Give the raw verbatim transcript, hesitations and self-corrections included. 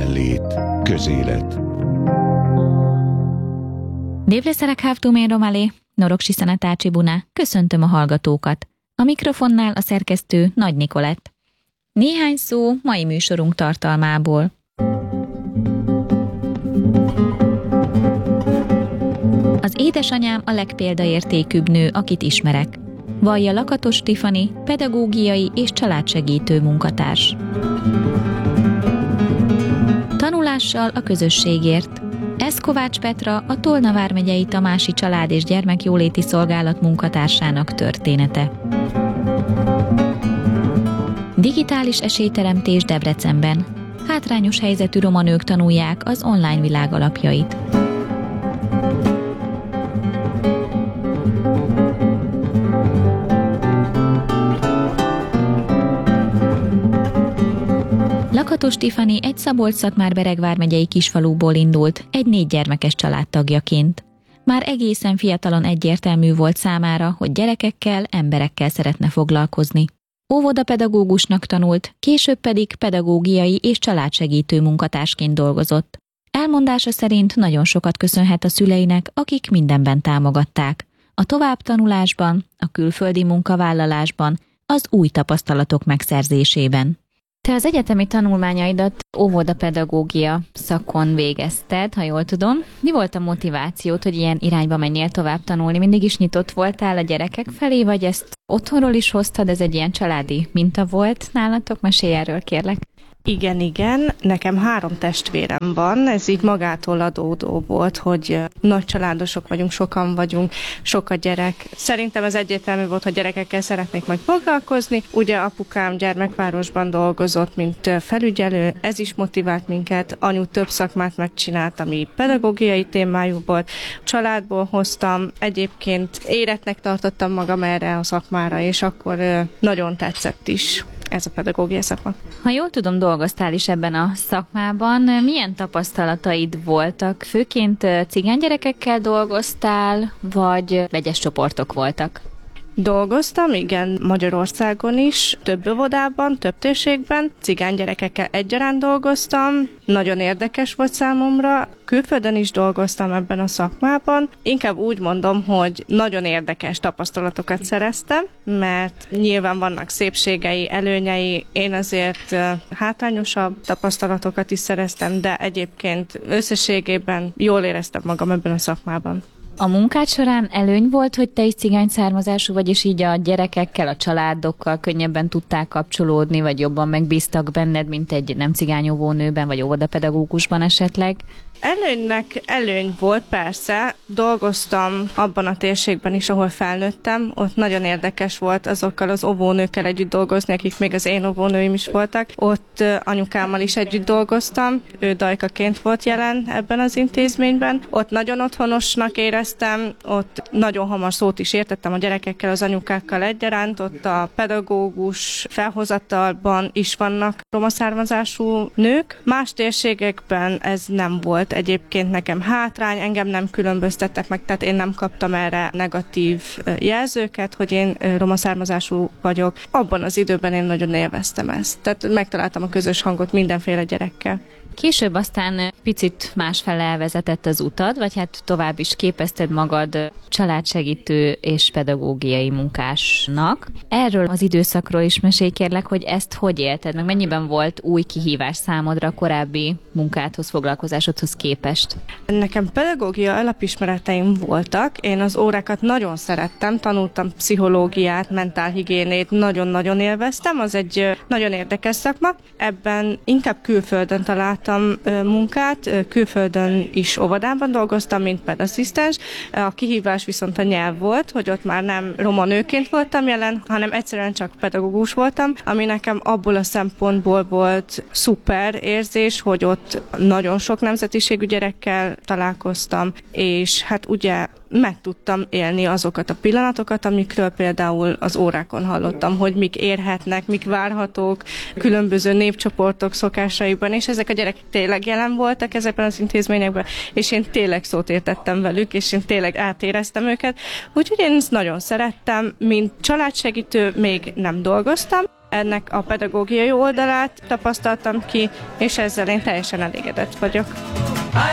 Jelenlét, közélet. Dévleszerek hávtumén romalé, Noroksi Szenetácsi Buná, köszöntöm a hallgatókat. A mikrofonnál a szerkesztő Nagy Nikolett. Néhány szó mai műsorunk tartalmából. Az édesanyám a legpéldaértékűbb nő, akit ismerek. Vallja Lakatos Tiffany, pedagógiai és családsegítő munkatárs. Tanulással a közösségért. Ez Kovács Petra, a Tolna vármegyei Tamási Család- és Gyermekjóléti Szolgálat munkatársának története. Digitális esélyteremtés Debrecenben. Hátrányos helyzetű roma nők tanulják az online világ alapjait. Lakatos Tiffany egy Szabolcs-Szatmár-Bereg vármegyei kisfaluból indult, egy négy gyermekes család tagjaként. Már egészen fiatalon egyértelmű volt számára, hogy gyerekekkel, emberekkel szeretne foglalkozni. Óvodapedagógusnak tanult, később pedig pedagógiai és családsegítő munkatársként dolgozott. Elmondása szerint nagyon sokat köszönhet a szüleinek, akik mindenben támogatták. A továbbtanulásban, a külföldi munkavállalásban, az új tapasztalatok megszerzésében. Te az egyetemi tanulmányaidat óvodapedagógia szakon végezted, ha jól tudom. Mi volt a motivációd, hogy ilyen irányba menjél tovább tanulni? Mindig is nyitott voltál a gyerekek felé, vagy ezt otthonról is hoztad? Ez egy ilyen családi minta volt nálatok? Mesélj erről, kérlek. Igen, igen. Nekem három testvérem van, ez így magától adódó volt, hogy nagy családosok vagyunk, sokan vagyunk, sok a gyerek. Szerintem ez egyértelmű volt, hogy gyerekekkel szeretnék majd foglalkozni. Ugye apukám gyermekvárosban dolgozott, mint felügyelő, ez is motivált minket. Anyu több szakmát megcsinált, ami pedagógiai témájú volt. Családból hoztam, egyébként éretnek tartottam magam erre a szakmára, és akkor nagyon tetszett is ez a pedagógia szakma. Ha jól tudom, dolgoztál is ebben a szakmában. Milyen tapasztalataid voltak? Főként cigánygyerekekkel dolgoztál, vagy vegyes csoportok voltak? Dolgoztam, igen, Magyarországon is, több óvodában, több térségben, cigánygyerekekkel egyaránt dolgoztam, nagyon érdekes volt számomra, külföldön is dolgoztam ebben a szakmában. Inkább úgy mondom, hogy nagyon érdekes tapasztalatokat szereztem, mert nyilván vannak szépségei, előnyei, én azért hátrányosabb tapasztalatokat is szereztem, de egyébként összességében jól éreztem magam ebben a szakmában. A munkád során előny volt, hogy te is cigány származású vagy, és így a gyerekekkel, a családokkal könnyebben tudtál kapcsolódni, vagy jobban megbíztak benned, mint egy nem cigányóvó nőben, vagy óvodapedagógusban esetleg? Előnynek előny volt, persze. Dolgoztam abban a térségben is, ahol felnőttem. Ott nagyon érdekes volt azokkal az óvónőkkel együtt dolgozni, akik még az én óvónőim is voltak. Ott anyukámmal is együtt dolgoztam. Ő dajkaként volt jelen ebben az intézményben. Ott nagyon otthonosnak éreztem, ott nagyon hamar szót is értettem a gyerekekkel, az anyukákkal egyaránt. Ott a pedagógus felhozatalban is vannak roma származású nők. Más térségekben ez nem volt. Egyébként nekem hátrány, engem nem különböztettek meg, tehát én nem kaptam erre negatív jelzőket, hogy én roma származású vagyok. Abban az időben én nagyon élveztem ezt. Tehát megtaláltam a közös hangot mindenféle gyerekkel. Később aztán picit másfele elvezetett az utad, vagy hát tovább is képezted magad családsegítő és pedagógiai munkásnak. Erről az időszakról is mesélj, kérlek, hogy ezt hogy élted, meg mennyiben volt új kihívás számodra a korábbi munkádhoz, foglalkozásodhoz képest? Nekem pedagógia alapismereteim voltak, én az órákat nagyon szerettem, tanultam pszichológiát, mentálhigiénét, nagyon-nagyon élveztem, az egy nagyon érdekes szakma. Ebben inkább külföldön találtam munkát, külföldön is óvodában dolgoztam, mint pedasszisztens. A kihívás viszont a nyelv volt, hogy ott már nem roma nőként voltam jelen, hanem egyszerűen csak pedagógus voltam, ami nekem abból a szempontból volt szuper érzés, hogy ott nagyon sok nemzetiségű gyerekkel találkoztam, és hát ugye meg tudtam élni azokat a pillanatokat, amikről például az órákon hallottam, hogy mik érhetnek, mik várhatók különböző népcsoportok szokásaiban, és ezek a gyerekek tényleg jelen voltak ezekben az intézményekben, és én tényleg szót értettem velük, és én tényleg átéreztem őket. Úgyhogy én ezt nagyon szerettem, mint családsegítő még nem dolgoztam. ennek a pedagógiai oldalát tapasztaltam ki, és ezzel én teljesen elégedett vagyok.